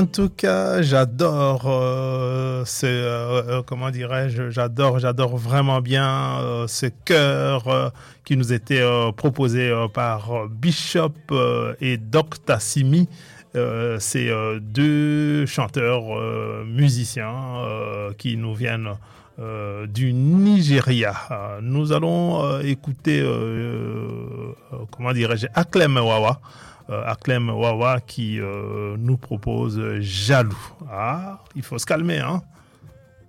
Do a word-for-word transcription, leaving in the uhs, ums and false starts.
En tout cas, j'adore, euh, ce, euh, comment dirais-je, j'adore, j'adore vraiment bien euh, ce chœur euh, qui nous était euh, proposé euh, par euh, Bishop euh, et Doc Tassimi. Euh, c'est euh, deux chanteurs euh, musiciens euh, qui nous viennent euh, du Nigeria. Euh, nous allons euh, écouter, euh, euh, comment dirais-je, Aklem Wawa. Euh, Aklem Wawa qui euh, nous propose Jaloux. Ah, il faut se calmer, hein.